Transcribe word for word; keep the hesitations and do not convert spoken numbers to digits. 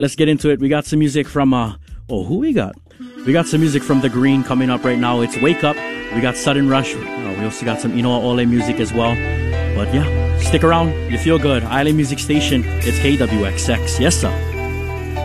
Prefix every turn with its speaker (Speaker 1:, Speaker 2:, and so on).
Speaker 1: let's get into it. We got some music from, uh, oh, who we got? We got some music from The Green coming up right now. It's Wake Up. We got Sudden Rush. Uh, we also got some Inoa Ole music as well. But yeah, stick around. You feel good. Island Music Station. It's K W X X. Yes, sir.